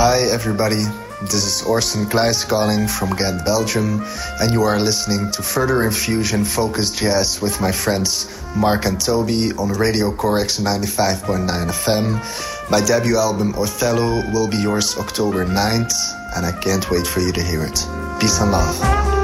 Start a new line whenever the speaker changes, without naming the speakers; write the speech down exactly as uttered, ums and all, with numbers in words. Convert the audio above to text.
Hi everybody, this is Orson Kleijs calling from Ghent, Belgium, and you are listening to Further Infusion Focus Jazz with my friends Mark and Toby on Radio Corex ninety-five point nine F M. My debut album Othello will be yours October ninth, and I can't wait for you to hear it. Peace and love.